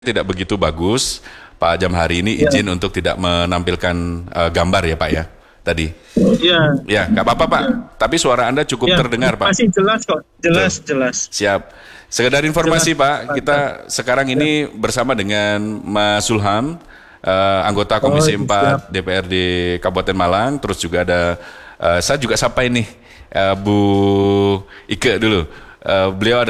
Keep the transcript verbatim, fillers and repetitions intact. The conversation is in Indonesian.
tidak begitu bagus. Pak Jamhari ini izin ya. untuk tidak menampilkan uh, gambar ya Pak ya tadi. Iya. Ya, nggak apa-apa Pak. Ya. Tapi suara Anda cukup ya, terdengar Pak. Masih jelas kok, jelas Tuh. jelas. Siap. Sekedar informasi jelas, Pak, kita Pak. sekarang ini ya. bersama dengan Mas Zulham, uh, anggota Komisi oh, empat siap. D P R D Kabupaten Malang. Terus juga ada, uh, saya juga sapa ini uh, Bu Ike dulu. Uh, beliau ada